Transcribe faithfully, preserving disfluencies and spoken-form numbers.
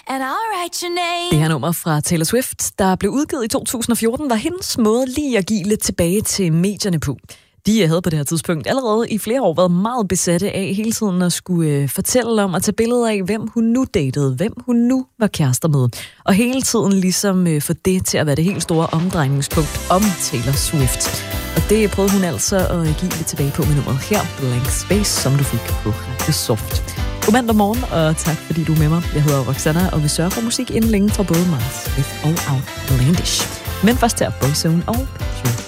and I'll write your name. Det her nummer fra Taylor Swift, der blev udgivet i to tusind og fjorten, var hendes måde lige at give lidt tilbage til medierne på. De havde på det her tidspunkt allerede i flere år været meget besatte af hele tiden at skulle øh, fortælle om og tage billeder af, hvem hun nu datede, hvem hun nu var kærester med. Og hele tiden ligesom øh, få det til at være det helt store omdrejningspunkt om Taylor Swift. Og det prøvede hun altså at give lidt tilbage på med nummeret her, Blank Space, som du fik på Radio Soft. God mandag morgen, og tak fordi du er med mig. Jeg hedder Roxanna, og vi sørger for musik inden længe fra både Mars, Smith og Outlandish. Men først her, Boyzone og True.